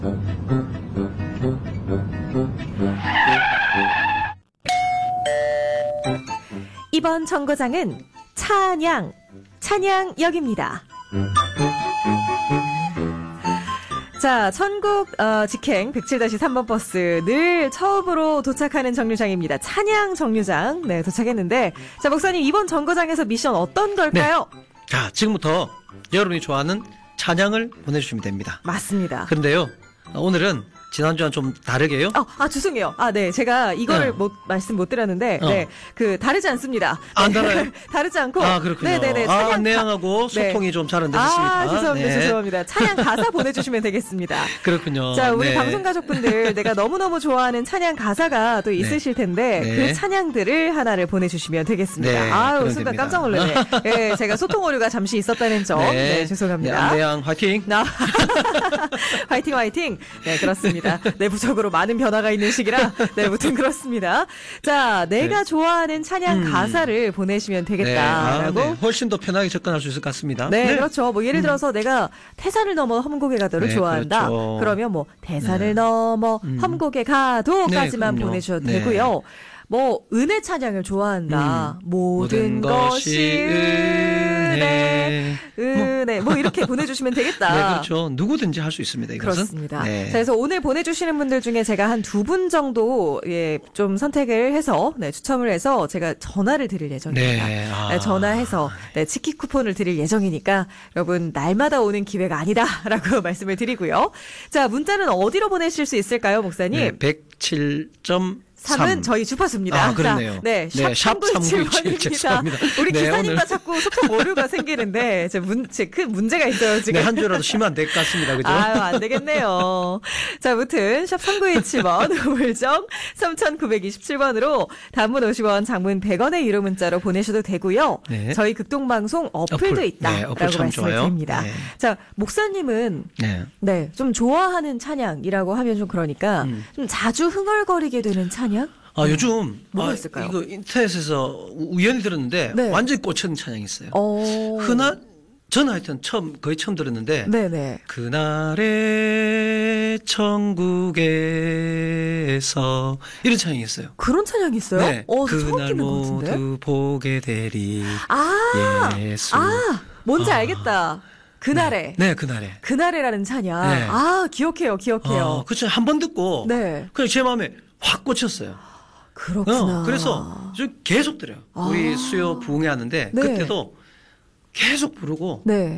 이번 정거장은 찬양역입니다. 자, 천국 직행 107-3번 버스 늘 처음으로 도착하는 정류장입니다. 찬양 정류장. 네, 도착했는데, 자, 목사님 이번 정거장에서 미션 어떤 걸까요? 네. 자, 지금부터 여러분이 좋아하는 찬양을 보내주시면 됩니다. 맞습니다. 그런데요, 오늘은 지난주와는 좀 다르게요. 죄송해요. 네, 제가 이거를 말씀 못 드렸는데, 네, 다르지 않습니다. 안 달라요? 다르지 않고. 그렇군요. 네네네. 내양하고 소통이 좀 잘 안 되셨습니까? 죄송합니다. 네. 죄송합니다. 찬양 가사 보내주시면 되겠습니다. 그렇군요. 자, 우리 네. 방송 가족분들, 내가 너무너무 좋아하는 찬양 가사가 또 있으실 텐데, 네. 그 찬양들을 하나를 보내주시면 되겠습니다. 네, 순간 됩니다. 깜짝 놀라네. 네, 제가 소통 오류가 잠시 있었다는 점. 네, 죄송합니다. 내양 화이팅! 화이팅, 화이팅! 네, 그렇습니다. 내부적으로 많은 변화가 있는 시기라, 네, 무튼 그렇습니다. 자, 내가 좋아하는 찬양 가사를 보내시면 되겠다라고. 훨씬 더 편하게 접근할 수 있을 것 같습니다. 네, 그렇죠. 뭐 예를 들어서 내가 태산을 넘어 험곡에 가도를 좋아한다. 그렇죠. 그러면 뭐 태산을 넘어 험곡에 가도까지만 네, 보내주셔도 네. 되고요. 뭐 은혜 찬양을 좋아한다. 모든 것이 은혜. 뭐 이렇게 보내주시면 되겠다. 네, 그렇죠. 누구든지 할 수 있습니다. 이것은. 그렇습니다. 네. 자, 그래서 오늘 보내주시는 분들 중에 제가 한 2분 정도 좀 선택을 해서 추첨을 해서 제가 전화를 드릴 예정입니다. 네. 네, 전화해서 치킨 쿠폰을 드릴 예정이니까 여러분 날마다 오는 기회가 아니다라고 말씀을 드리고요. 자, 문자는 어디로 보내실 수 있을까요, 목사님? 네, 107.3은 저희 주파수입니다. 그렇네요. 자, 네, 샵 3927번입니다. 죄송합니다. 우리 네, 기사님과 오늘. 자꾸 소통 오류가 생기는데 큰 문제가 있어요, 지금. 네, 한 주라도 쉬면 안 될 것 같습니다. 그죠? 안 되겠네요. 자, 아무튼 샵 3927번 우물정 3927번으로 단문 50원, 장문 100원의 유료 문자로 보내셔도 되고요. 네. 저희 극동방송 어플도 있다라고 어플 참 말씀을 좋아요. 드립니다. 네. 자, 목사님은 좀 좋아하는 찬양이라고 하면 좀 그러니까 좀 자주 흥얼거리게 되는 찬양? 요즘 뭐가 있을까요? 이거 인터넷에서 우연히 들었는데 네. 완전히 꽂힌 찬양이 있어요. 저는 하여튼 거의 처음 들었는데 네네. 그날의 천국에서 이런 찬양이 있어요. 그런 찬양이 있어요? 네. 처음 그날 듣는 것 같은데? 모두 보게 되리 예수. 뭔지 알겠다. 그날에. 네, 그날에. 그날에라는 찬양. 네. 기억해요. 그렇죠. 한 번 듣고 네. 그냥 제 마음에 확 꽂혔어요. 그렇구나. 그래서 저 계속 들어요. 우리 수요 부흥회 하는데 네. 그때도 계속 부르고 네.